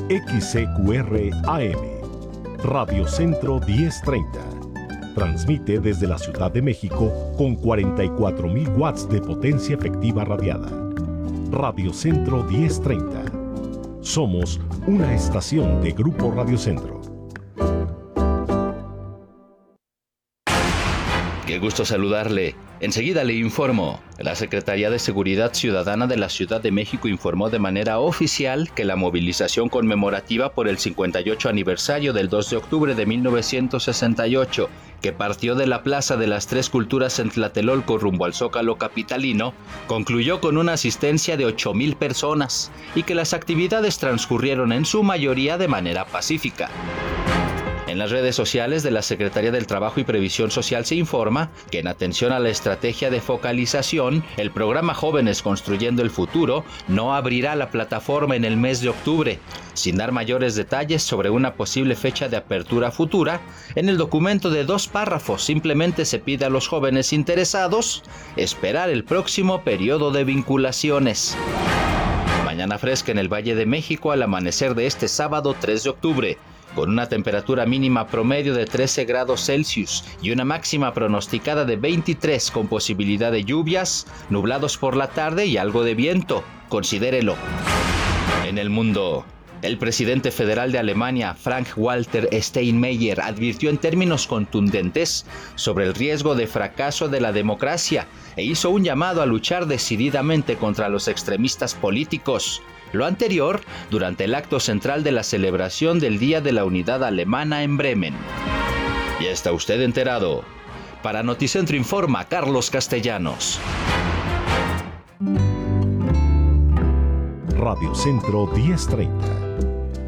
XCQR AM, Radio Centro 1030. Transmite desde la Ciudad de México con 44.000 watts de potencia efectiva radiada. Radio Centro 1030. Somos una estación de Grupo Radio Centro. Qué gusto saludarle. Enseguida le informo. La Secretaría de Seguridad Ciudadana de la Ciudad de México informó de manera oficial que la movilización conmemorativa por el 58 aniversario del 2 de octubre de 1968, que partió de la Plaza de las Tres Culturas en Tlatelolco rumbo al Zócalo capitalino, concluyó con una asistencia de 8,000 personas y que las actividades transcurrieron en su mayoría de manera pacífica. En las redes sociales de la Secretaría del Trabajo y Previsión Social se informa que en atención a la estrategia de focalización, el programa Jóvenes Construyendo el Futuro no abrirá la plataforma en el mes de octubre. Sin dar mayores detalles sobre una posible fecha de apertura futura, en el documento de 2 párrafos simplemente se pide a los jóvenes interesados esperar el próximo periodo de vinculaciones. Mañana fresca en el Valle de México al amanecer de este sábado 3 de octubre. Con una temperatura mínima promedio de 13 grados Celsius y una máxima pronosticada de 23 con posibilidad de lluvias, nublados por la tarde y algo de viento. Considérelo. En el mundo, el presidente federal de Alemania, Frank-Walter Steinmeier, advirtió en términos contundentes sobre el riesgo de fracaso de la democracia e hizo un llamado a luchar decididamente contra los extremistas políticos. Lo anterior, durante el acto central de la celebración del Día de la Unidad Alemana en Bremen. Ya está usted enterado. Para Noticentro informa Carlos Castellanos. Radio Centro 1030.